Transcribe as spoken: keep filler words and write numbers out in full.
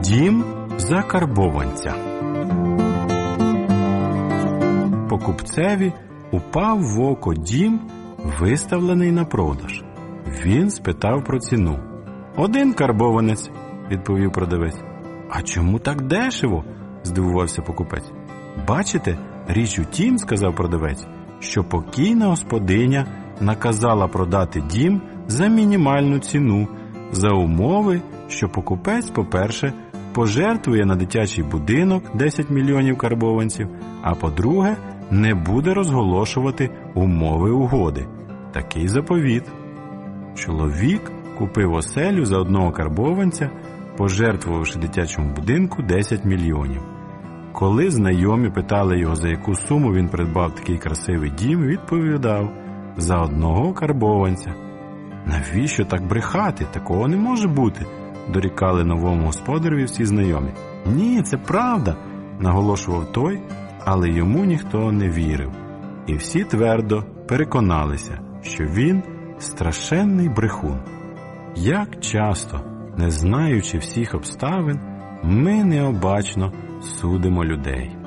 Дім закарбованця. Покупцеві упав в око дім, виставлений на продаж. Він спитав про ціну. «Один карбованець», – відповів продавець. «А чому так дешево?» – здивувався покупець. «Бачите, річ у тім, – сказав продавець, – що покійна господиня наказала продати дім за мінімальну ціну, за умови, що покупець, по-перше, пожертвує на дитячий будинок десять мільйонів карбованців, а по-друге, не буде розголошувати умови угоди. Такий заповіт». Чоловік купив оселю за одного карбованця, пожертвувавши дитячому будинку десять мільйонів. Коли знайомі питали його, за яку суму він придбав такий красивий дім, відповідав: «За одного карбованця». «Навіщо так брехати? Такого не може бути», – дорікали новому господареві всі знайомі. «Ні, це правда», – наголошував той, але йому ніхто не вірив. І всі твердо переконалися, що він страшенний брехун. Як часто, не знаючи всіх обставин, ми необачно судимо людей.